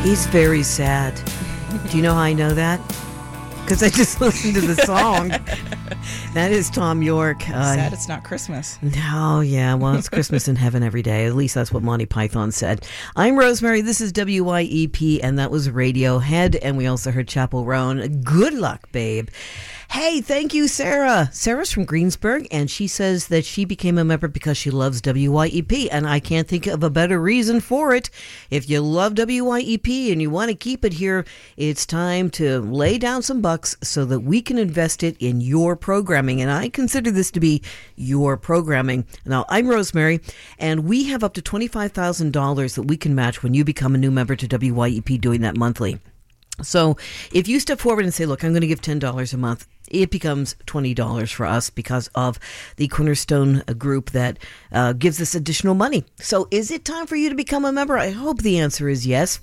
He's very sad. Do you know how I know that? Because I just listened to the song. That is Tom York. Sad it's not Christmas. Oh, yeah. Well, it's Christmas in heaven every day. At least that's what Monty Python said. I'm Rosemary. This is WYEP, and that was Radiohead. And we also heard Chappell Roan. Good luck, babe. Hey, thank you, Sarah. Sarah's from Greensburg, and she says that she became a member because she loves WYEP, and I can't think of a better reason for it. If you love WYEP and you want to keep it here, it's time to lay down some bucks so that we can invest it in your programming, and I consider this to be your programming. Now, I'm Rosemary, and we have up to $25,000 that we can match when you become a new member to WYEP doing that monthly. So if you step forward and say, look, I'm going to give $10 a month, it becomes $20 for us because of the Cornerstone group that gives us additional money. So is it time for you to become a member? I hope the answer is yes.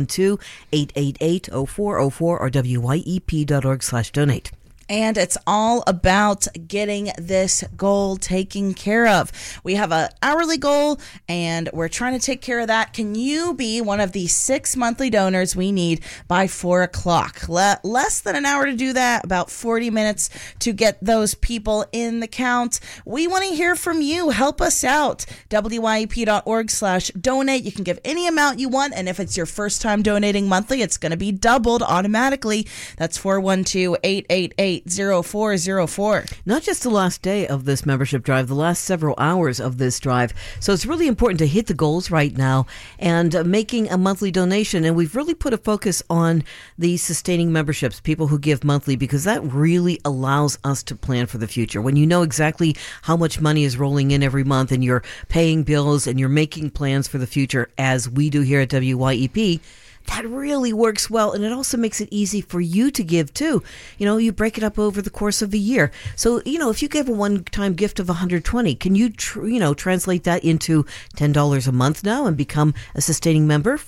412-888-0404 or wyep.org/donate. And it's all about getting this goal taken care of. We have an hourly goal, and we're trying to take care of that. Can you be one of the 6 monthly donors we need by 4 o'clock? Less than an hour to do that, about 40 minutes to get those people in the count. We want to hear from you. Help us out. wyep.org/donate. You can give any amount you want, and if it's your first time donating monthly, it's going to be doubled automatically. That's 412-888-0404. Not just the last day of this membership drive, the last several hours of this drive. So it's really important to hit the goals right now and making a monthly donation. And we've really put a focus on the sustaining memberships, people who give monthly, because that really allows us to plan for the future. When you know exactly how much money is rolling in every month and you're paying bills and you're making plans for the future, as we do here at WYEP, that really works well, and it also makes it easy for you to give, too. You know, you break it up over the course of the year. So, you know, if you give a one-time gift of $120, can you, translate that into $10 a month now and become a sustaining member?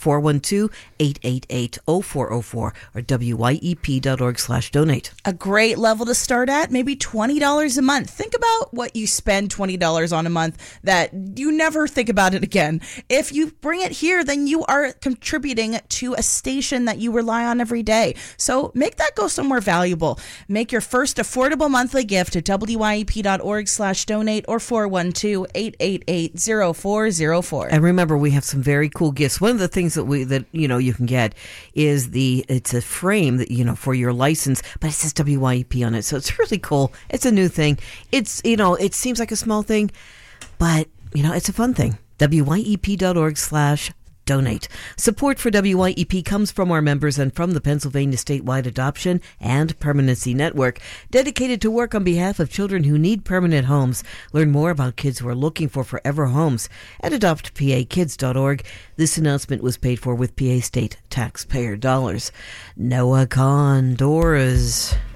412-888-0404 or wyep.org/donate. A great level to start at, maybe $20 a month. Think about what you spend $20 on a month that you never think about it again. If you bring it here, then you are contributing to a station that you rely on every day. So make that go somewhere valuable. Make your first affordable monthly gift at wyep.org/donate or 412-888-0404. And remember, we have some very cool gifts. One of the things that you can get is it's a frame that, for your license, but it says WYEP on it. So it's really cool. It's a new thing. It's, it seems like a small thing, but, it's a fun thing. wyep.org/donate. Support for WYEP comes from our members and from the Pennsylvania Statewide Adoption and Permanency Network, dedicated to work on behalf of children who need permanent homes. Learn more about kids who are looking for forever homes at adoptpakids.org. This announcement was paid for with PA state taxpayer dollars. Noah Kahn, Doras.